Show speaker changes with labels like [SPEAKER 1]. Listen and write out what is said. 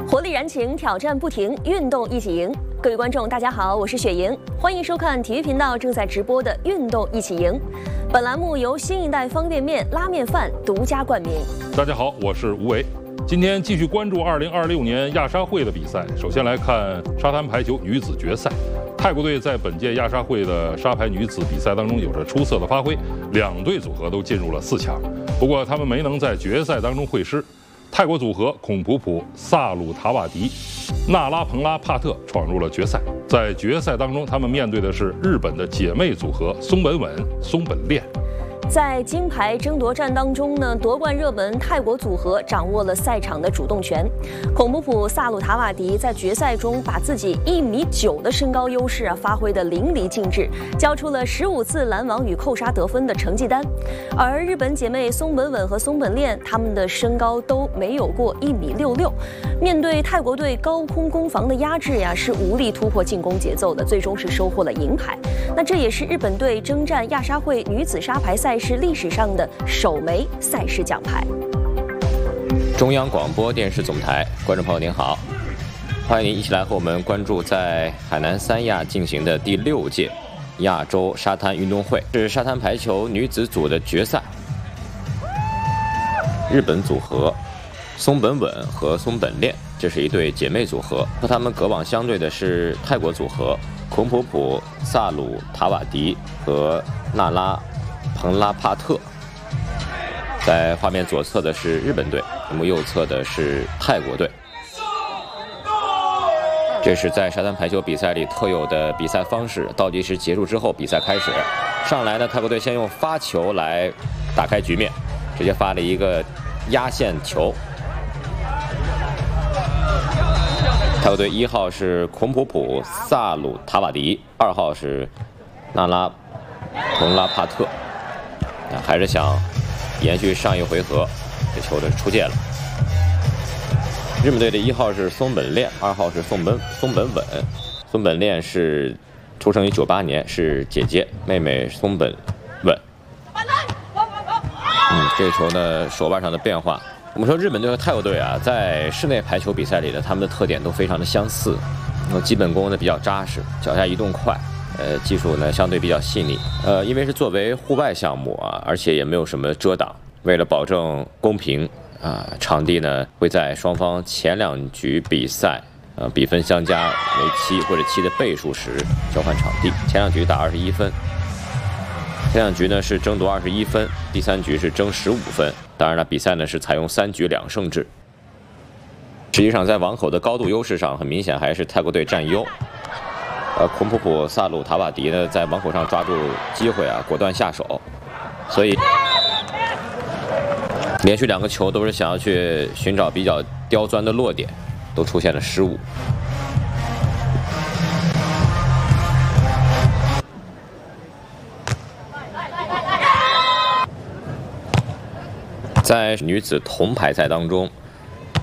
[SPEAKER 1] 活力燃情，挑战不停，运动一起赢。各位观众，大家好，我是雪莹，欢迎收看体育频道正在直播的《运动一起赢》。本栏目由新一代方便面拉面饭独家冠名。
[SPEAKER 2] 大家好，我是吴为。今天继续关注2026年亚沙会的比赛。首先来看沙滩排球女子决赛。泰国队在本届亚沙会的沙排女子比赛当中有着出色的发挥，两队组合都进入了4强。不过他们没能在决赛当中会师。泰国组合孔普普、萨鲁塔瓦迪、纳拉彭拉帕特闯入了决赛。在决赛当中，他们面对的是日本的姐妹组合松本稳、松本恋。
[SPEAKER 1] 在金牌争夺战当中呢，夺冠热门泰国组合掌握了赛场的主动权。孔普普、萨鲁塔瓦迪在决赛中把自己1.9米的身高优势发挥得淋漓尽致，交出了15次拦网与扣杀得分的成绩单。而日本姐妹松本稳和松本恋，她们的身高都没有过1.66米，面对泰国队高空攻防的压制是无力突破进攻节奏的，最终是收获了银牌。那这也是日本队征战亚沙会女子沙排赛是历史上的首枚赛事奖牌。
[SPEAKER 3] 中央广播电视总台，观众朋友您好，欢迎您一起来和我们关注在海南三亚进行的第6届亚洲沙滩运动会，是沙滩排球女子组的决赛。日本组合松本稳和松本恋，这是一对姐妹组合，和他们隔网相对的是泰国组合孔普普、萨鲁塔瓦迪和纳拉彭拉帕特。在画面左侧的是日本队，屏幕右侧的是泰国队。这是在沙滩排球比赛里特有的比赛方式，倒计时结束之后比赛开始。上来呢，泰国队先用发球来打开局面，直接发了一个压线球。泰国队1号是孔普普、萨鲁塔瓦迪，2号是纳拉彭拉帕特。还是想延续上一回合，这球的出界了。日本队的1号是松本恋，2号是松本稳。松本恋是出生于98年，是姐姐，妹妹松本稳。这球呢手腕上的变化。我们说日本队和泰国队在室内排球比赛里呢，他们的特点都非常的相似。基本功呢比较扎实，脚下移动快。技术呢相对比较细腻。因为是作为户外项目而且也没有什么遮挡。为了保证公平场地呢会在双方前2局比赛比分相加为7或者7的倍数时交换场地。前2局打21分，前2局呢是争夺21分，第3局是争15分。当然了，比赛呢是采用3局2胜制。实际上在网口的高度优势上，很明显还是泰国队占优。孔普普、萨鲁塔瓦迪呢，在网口上抓住机会果断下手，所以连续2个球都是想要去寻找比较刁钻的落点，都出现了失误。在女子铜牌赛当中，